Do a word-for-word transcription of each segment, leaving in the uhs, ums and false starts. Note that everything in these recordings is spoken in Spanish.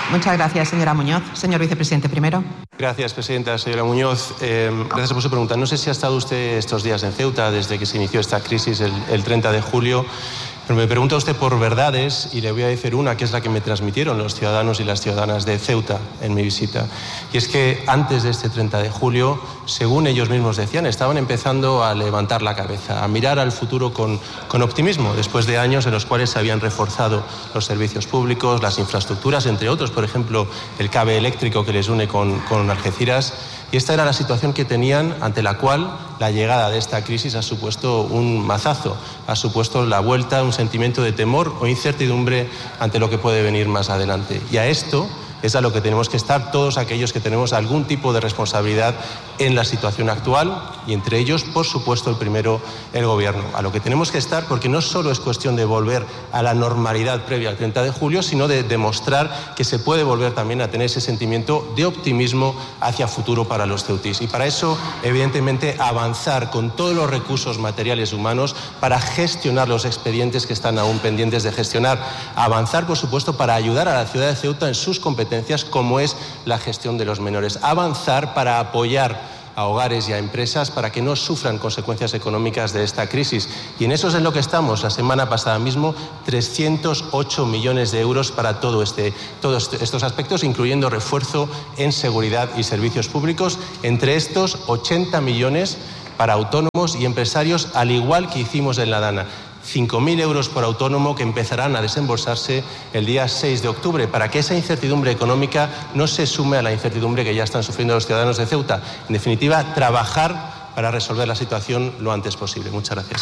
Muchas gracias, señora Muñoz. Señor vicepresidente, primero. Gracias, presidenta. Señora Muñoz, eh, gracias por su pregunta. No sé si ha estado usted estos días en Ceuta desde que se inició esta crisis el, el treinta de julio. Pero me pregunta usted por verdades y le voy a decir una que es la que me transmitieron los ciudadanos y las ciudadanas de Ceuta en mi visita. Y es que antes de este treinta de julio, según ellos mismos decían, estaban empezando a levantar la cabeza, a mirar al futuro con, con optimismo, después de años en los cuales se habían reforzado los servicios públicos, las infraestructuras, entre otros, por ejemplo, el cable eléctrico que les une con, con Algeciras. Y esta era la situación que tenían, ante la cual la llegada de esta crisis ha supuesto un mazazo, ha supuesto la vuelta a un sentimiento de temor o incertidumbre ante lo que puede venir más adelante. Y a esto es a lo que tenemos que estar todos aquellos que tenemos algún tipo de responsabilidad en la situación actual y entre ellos, por supuesto, el primero, el Gobierno. A lo que tenemos que estar porque no solo es cuestión de volver a la normalidad previa al treinta de julio, sino de demostrar que se puede volver también a tener ese sentimiento de optimismo hacia futuro para los ceutís. Y para eso, evidentemente, avanzar con todos los recursos materiales humanos para gestionar los expedientes que están aún pendientes de gestionar. Avanzar, por supuesto, para ayudar a la ciudad de Ceuta en sus competencias, como es la gestión de los menores. Avanzar para apoyar a hogares y a empresas para que no sufran consecuencias económicas de esta crisis. Y en eso es en lo que estamos. La semana pasada mismo, trescientos ocho millones de euros para todo este, todos estos aspectos, incluyendo refuerzo en seguridad y servicios públicos. Entre estos, ochenta millones para autónomos y empresarios, al igual que hicimos en la DANA. cinco mil euros por autónomo que empezarán a desembolsarse el día seis de octubre para que esa incertidumbre económica no se sume a la incertidumbre que ya están sufriendo los ciudadanos de Ceuta. En definitiva, trabajar para resolver la situación lo antes posible. Muchas gracias.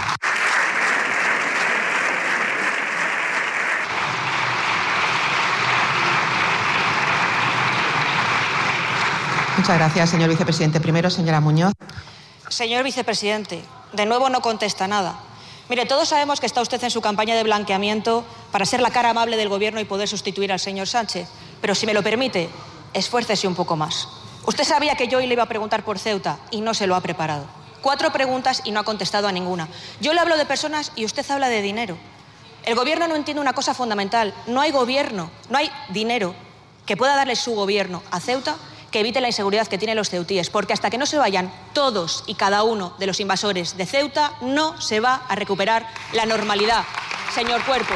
Muchas gracias, señor vicepresidente. Primero, señora Muñoz. Señor vicepresidente, de nuevo no contesta nada. Mire, todos sabemos que está usted en su campaña de blanqueamiento para ser la cara amable del Gobierno y poder sustituir al señor Sánchez. Pero si me lo permite, esfuércese un poco más. Usted sabía que yo hoy le iba a preguntar por Ceuta y no se lo ha preparado. Cuatro preguntas y no ha contestado a ninguna. Yo le hablo de personas y usted habla de dinero. El Gobierno no entiende una cosa fundamental. No hay gobierno, no hay dinero que pueda darle su Gobierno a Ceuta que evite la inseguridad que tienen los ceutíes, porque hasta que no se vayan todos y cada uno de los invasores de Ceuta, no se va a recuperar la normalidad, señor Cuerpo.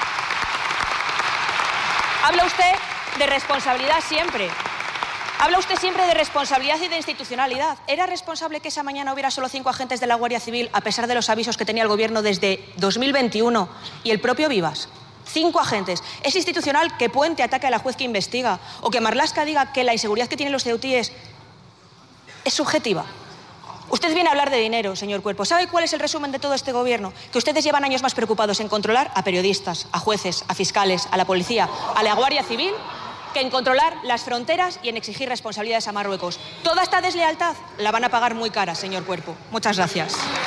Habla usted de responsabilidad siempre. Habla usted siempre de responsabilidad y de institucionalidad. ¿Era responsable que esa mañana hubiera solo cinco agentes de la Guardia Civil, a pesar de los avisos que tenía el Gobierno desde dos mil veintiuno y el propio Vivas? Cinco agentes. ¿Es institucional que Puente ataque a la juez que investiga o que Marlaska diga que la inseguridad que tienen los ceutíes es subjetiva? Usted viene a hablar de dinero, señor Cuerpo. ¿Sabe cuál es el resumen de todo este Gobierno? Que ustedes llevan años más preocupados en controlar a periodistas, a jueces, a fiscales, a la policía, a la Guardia Civil, que en controlar las fronteras y en exigir responsabilidades a Marruecos. Toda esta deslealtad la van a pagar muy cara, señor Cuerpo. Muchas gracias.